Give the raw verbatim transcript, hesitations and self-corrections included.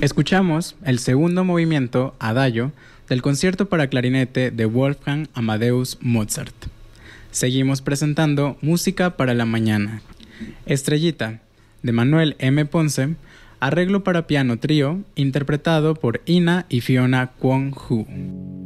Escuchamos el segundo movimiento, Adagio, del concierto para clarinete de Wolfgang Amadeus Mozart. Seguimos presentando Música para la Mañana. Estrellita, de Manuel M. Ponce, arreglo para piano trío, interpretado por Ina y Fiona Kwon-Hu.